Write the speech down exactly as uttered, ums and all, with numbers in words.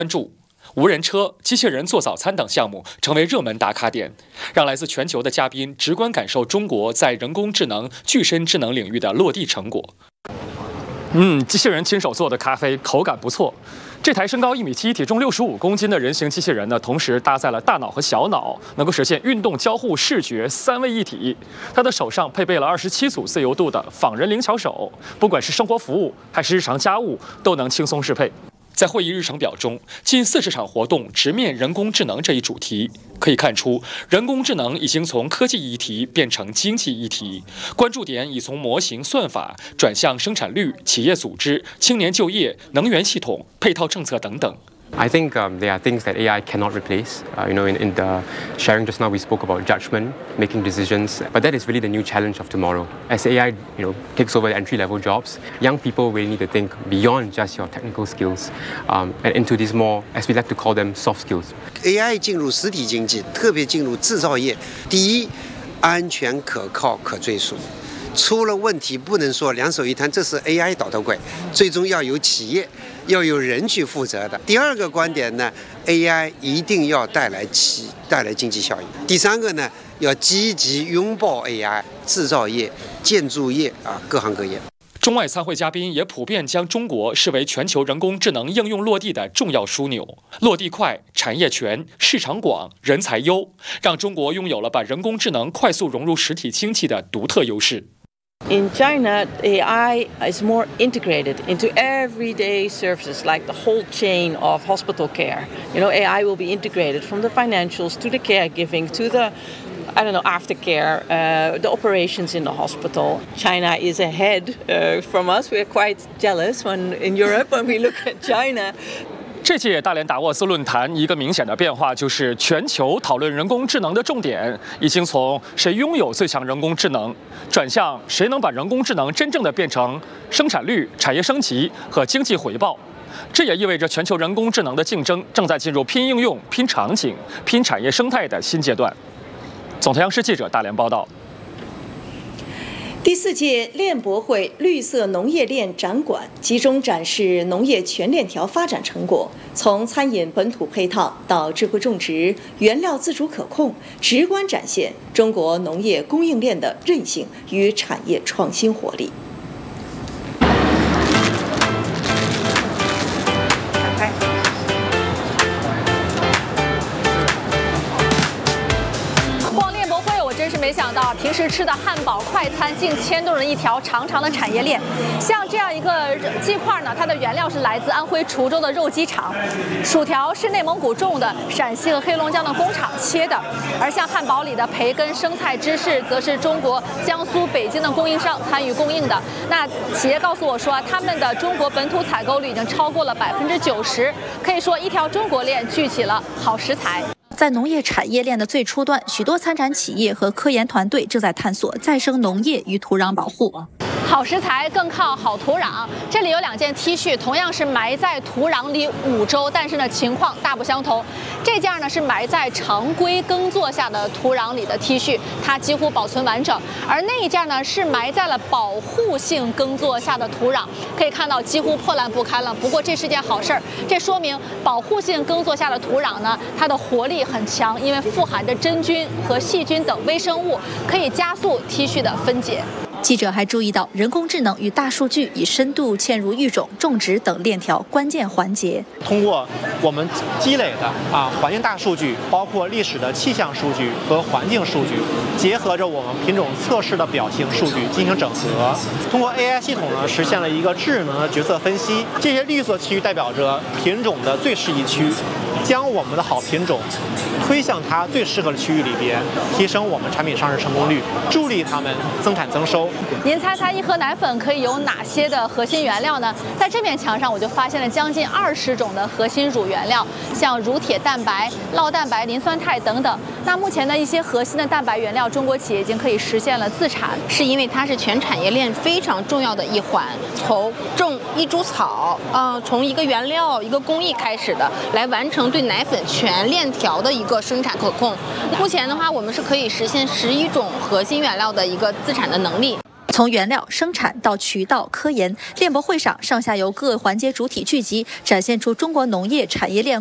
关注。无人车、机器人做早餐等项目成为热门打卡点，让来自全球的嘉宾直观感受中国在人工智能、具身智能领域的落地成果。嗯，机器人亲手做的咖啡口感不错。这台身高一米七、体重六十五公斤的人形机器人呢，同时搭载了大脑和小脑，能够实现运动、交互、视觉三位一体。它的手上配备了二十七组自由度的仿人灵巧手，不管是生活服务还是日常家务，都能轻松适配。在会议日程表中，近四十场活动直面人工智能这一主题，可以看出，人工智能已经从科技议题变成经济议题，关注点已从模型算法转向生产率、企业组织、青年就业、能源系统、配套政策等等。 I think um, there are things that A I cannot replace. Uh, you know, in, in the sharing just now, we spoke about judgment, making decisions, but that is really the new challenge of tomorrow. As A I, you know, takes over the entry-level jobs, young people will need to think beyond just your technical skills, um, and into these more, as we like to call them, soft skills. A I 进入实体经济，特别进入制造业，第一，安全、可靠、可追溯。出了问题不能说两手一摊，这是 A I 倒头鬼，最终要由企业。要有人去负责的。第二个观点呢 ，A I 一定要带来企带来经济效益。第三个呢，要积极拥抱 A I， 制造业、建筑业啊，各行各业。 中外参会嘉宾也普遍将中国视为全球人工智能应用落地的重要枢纽，落地快、产业全、市场广、人才优，让中国拥有了把人工智能快速融入实体经济的独特优势。 In China, A I is more integrated into everyday services, like the whole chain of hospital care. You know, A I will be integrated from the financials to the caregiving to the, I don't know, aftercare, uh, the operations in the hospital. China is ahead uh, from us. We're quite jealous when in Europe when we look at China. 这届大连达沃斯论坛一个明显的变化就是，全球讨论人工智能的重点已经从谁拥有最强人工智能，转向谁能把人工智能真正的变成生产率、产业升级和经济回报。这也意味着全球人工智能的竞争正在进入拼应用、拼场景、拼产业生态的新阶段。总台央视记者大连报道。 第四届链博会绿色农业链展馆集中展示农业全链条发展成果，从餐饮本土配套到智慧种植、原料自主可控，直观展现中国农业供应链的韧性与产业创新活力。 没想到平时吃的汉堡快餐竟牵动了一条长长的产业链。像这样一个鸡块呢，它的原料是来自安徽滁州的肉鸡场，薯条是内蒙古种的，陕西和黑龙江的工厂切的，而像汉堡里的培根、生菜、芝士，则是中国江苏、北京的供应商参与供应的。那企业告诉我说，他们的中国本土采购率已经超过了百分之九十，可以说一条中国链聚起了好食材。 在农业产业链的最初端，许多参展企业和科研团队正在探索再生农业与土壤保护。 好食材更靠好土壤。这里有两件 T 恤，同样是埋在土壤里五周，但是呢情况大不相同。这件呢是埋在常规耕作下的土壤里的 T 恤，它几乎保存完整；而那一件呢是埋在了保护性耕作下的土壤，可以看到几乎破烂不堪了。不过这是件好事儿，这说明保护性耕作下的土壤呢，它的活力很强，因为富含着真菌和细菌等微生物，可以加速 T 恤的分解。 记者还注意到，人工智能与大数据已深度嵌入育种、种植等链条关键环节。 通过我们积累的啊环境大数据，包括历史的气象数据和环境数据，结合着我们品种测试的表型数据进行整合。通过 A I 系统呢，实现了一个智能的角色分析。这些绿色区域代表着品种的最适宜区，将我们的好品种推向它最适合的区域里边，提升我们产品上市成功率，助力它们增产增收。 您猜猜一盒奶粉可以有哪些的核心原料呢？在这面墙上我就发现了将近二十种的核心乳原料，像乳铁蛋白、酪蛋白、磷酸肽等等。那目前的一些核心的蛋白原料，中国企业已经可以实现了自产， 是因为它是全产业链非常重要的一环，从种一株草，呃，从一个原料、一个工艺开始的，来完成对奶粉全链条的一个生产可控。目前的话，我们是可以实现十一种核心原料的一个自产的能力。 从原料、生产到渠道、科研，链博会上上下游各环节主体聚集，展现出中国农业产业链